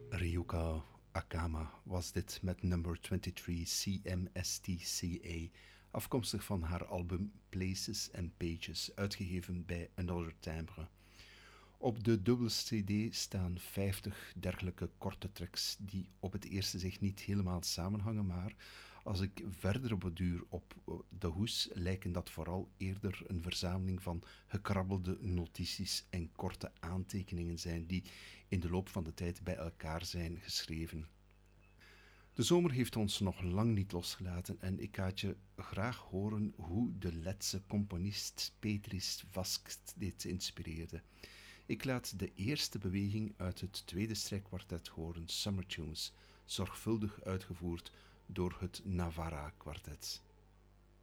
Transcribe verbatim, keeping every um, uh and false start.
Ryuka Akama was dit met nummer twenty-three C M S T C A, afkomstig van haar album Places and Pages, uitgegeven bij Another Timbre. Op de dubbele C D staan vijftig dergelijke korte tracks die op het eerste zicht niet helemaal samenhangen, maar als ik verder borduur op de hoes lijken dat vooral eerder een verzameling van gekrabbelde notities en korte aantekeningen zijn die in de loop van de tijd bij elkaar zijn geschreven. De zomer heeft ons nog lang niet losgelaten en ik laat je graag horen hoe de Letse componist Petris Vaskt dit inspireerde. Ik laat de eerste beweging uit het tweede strijkkwartet horen, Summer Tunes, zorgvuldig uitgevoerd door het Navarra Kwartet.